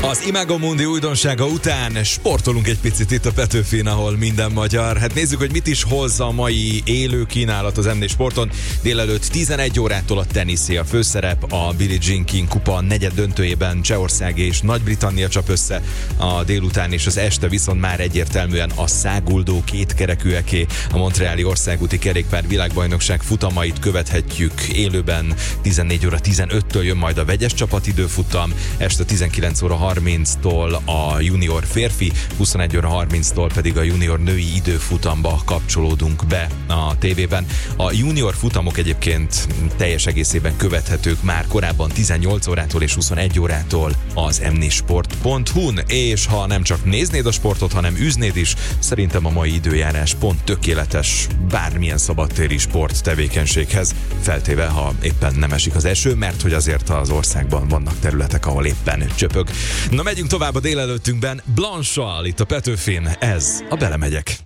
Az Imago Mundi újdonsága után sportolunk egy picit itt a Petőfin, ahol minden magyar. Hát nézzük, hogy mit is hoz a mai élő kínálat az MD Sporton. Délelőtt 11 órától a teniszé a főszerep, a Billie Jean King kupa negyed döntőjében Csehország és Nagy-Britannia csap össze, a délután és az este viszont már egyértelműen a száguldó kétkerekűeké. A Montreali országúti kerékpár világbajnokság futamait követhetjük élőben. 14 óra 15-től jön majd a vegyes csapatidőfutam, este 19 óra 30-tól a junior férfi, 21 óra 30-tól pedig a junior női időfutamba kapcsolódunk be a tévében. A junior futamok egyébként teljes egészében követhetők már korábban 18 órától és 21 órától az mnisport.hu-n, és ha nem csak néznéd a sportot, hanem üznéd is, szerintem a mai időjárás pont tökéletes bármilyen szabadtéri sport tevékenységhez, feltéve, ha éppen nem esik az eső, mert hogy azért az országban vannak területek, ahol éppen csöpög. Na, megyünk tovább a délelőttünkben Blanche-sal itt a Petőfin, ez a Belemegyek.